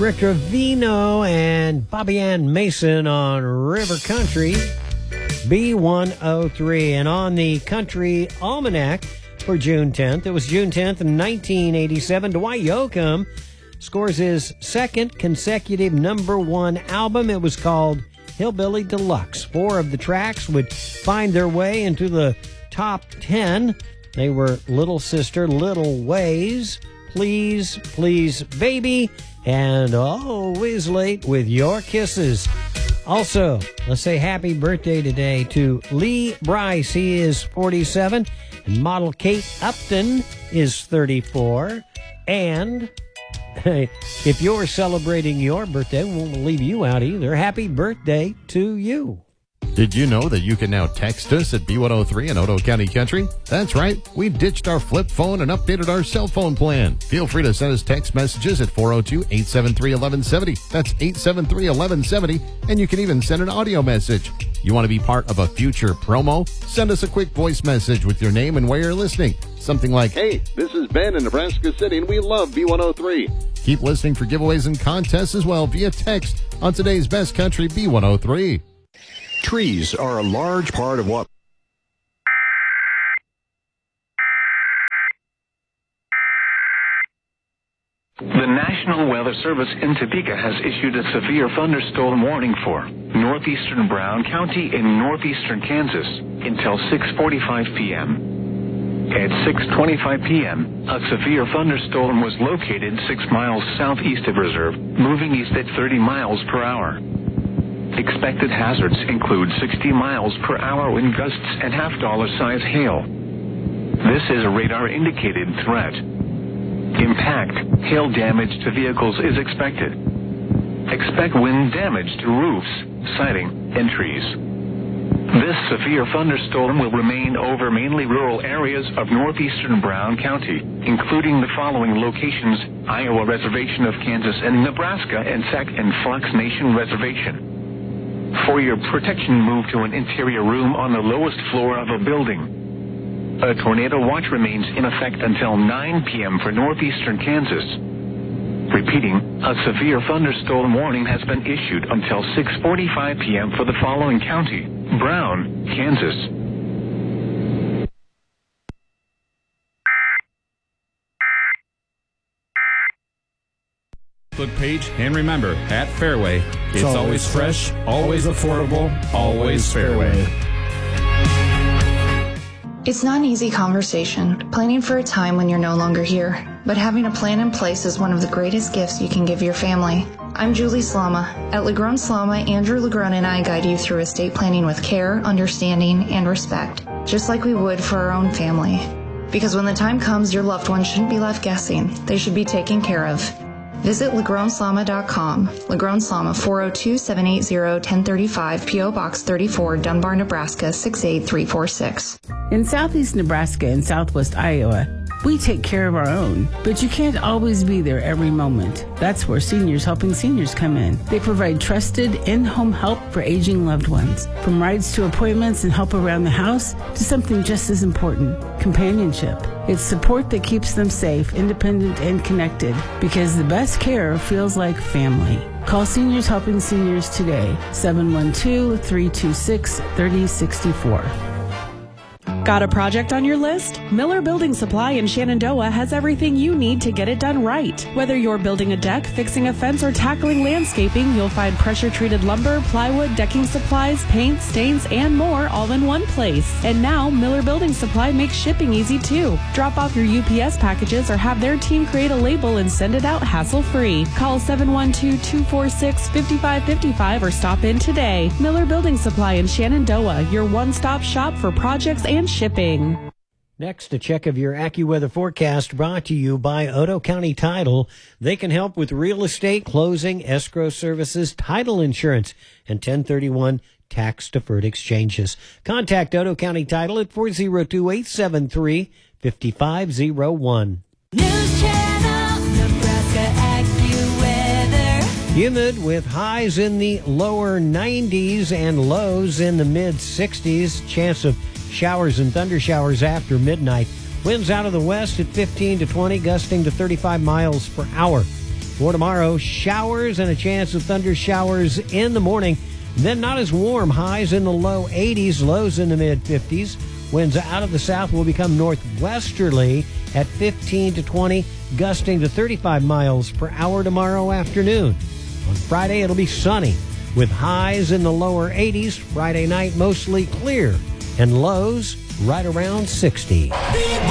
Rick Trevino and Bobby Ann Mason on River Country B103. And on the Country Almanac for June 10th, it was June 10th, 1987, Dwight Yoakam scores his second consecutive number one album. It was called Hillbilly Deluxe. 4 of the tracks would find their way into the top 10. They were Little Sister, Little Ways, Please, Please, Baby, and Always Late with Your Kisses. Also, let's say happy birthday today to Lee Bryce. He is 47, and model Kate Upton is 34. And if you're celebrating your birthday, we won't leave you out either. Happy birthday to you. Did you know that you can now text us at B103 in Otoe County Country? That's right. We ditched our flip phone and updated our cell phone plan. Feel free to send us text messages at 402-873-1170. That's 873-1170. And you can even send an audio message. You want to be part of a future promo? Send us a quick voice message with your name and where you're listening. Something like, hey, this is Ben in Nebraska City and we love B103. Keep listening for giveaways and contests as well via text on today's Best Country B103. Trees are a large part of what the National Weather Service in Topeka has issued a severe thunderstorm warning for northeastern Brown County in northeastern Kansas until 6:45 p.m. At 6:25 p.m., a severe thunderstorm was located 6 miles southeast of Reserve, moving east at 30 miles per hour. Expected hazards include 60 miles per hour wind gusts and half-dollar-size hail. This is a radar-indicated threat. Impact, hail damage to vehicles is expected. Expect wind damage to roofs, siding, and trees. This severe thunderstorm will remain over mainly rural areas of northeastern Brown County, including the following locations: Iowa Reservation of Kansas and Nebraska and Sac and Fox Nation Reservation. For your protection, move to an interior room on the lowest floor of a building. A tornado watch remains in effect until 9 p.m. for northeastern Kansas. Repeating, a severe thunderstorm warning has been issued until 6:45 p.m. for the following county: Brown, Kansas. Page, and remember, at Fairway, it's always fresh, always affordable, always Fairway. It's not an easy conversation, planning for a time when you're no longer here, but having a plan in place is one of the greatest gifts you can give your family. I'm Julie Slama. At Legrone Slama, Andrew Legrone and I guide you through estate planning with care, understanding, and respect, just like we would for our own family. Because when the time comes, your loved ones shouldn't be left guessing. They should be taken care of. Visit LegronSlama.com. Legrone Slama, 402-780-1035, P.O. Box 34, Dunbar, Nebraska, 68346. In southeast Nebraska and southwest Iowa, we take care of our own, but you can't always be there every moment. That's where Seniors Helping Seniors come in. They provide trusted in-home help for aging loved ones. From rides to appointments and help around the house to something just as important, companionship. It's support that keeps them safe, independent, and connected, because the best care feels like family. Call Seniors Helping Seniors today, 712-326-3064. Got a project on your list? Miller Building Supply in Shenandoah has everything you need to get it done right. Whether you're building a deck, fixing a fence, or tackling landscaping, you'll find pressure-treated lumber, plywood, decking supplies, paint, stains, and more all in one place. And now, Miller Building Supply makes shipping easy too. Drop off your UPS packages or have their team create a label and send it out hassle-free. Call 712-246-5555 or stop in today. Miller Building Supply in Shenandoah, your one-stop shop for projects and shipping. Next, a check of your AccuWeather forecast brought to you by Otoe County Title. They can help with real estate, closing, escrow services, title insurance, and 1031 tax-deferred exchanges. Contact Otoe County Title at 402-873-5501. News Channel, Nebraska AccuWeather. Humid with highs in the lower 90s and lows in the mid-60s. Chance of showers and thunder showers after midnight. Winds out of the west at 15 to 20, gusting to 35 miles per hour. For tomorrow, showers and a chance of thunder showers in the morning. Then not as warm. Highs in the low 80s, lows in the mid 50s. Winds out of the south will become northwesterly at 15 to 20, gusting to 35 miles per hour tomorrow afternoon. On Friday, it'll be sunny with highs in the lower 80s. Friday night, mostly clear and lows right around 60.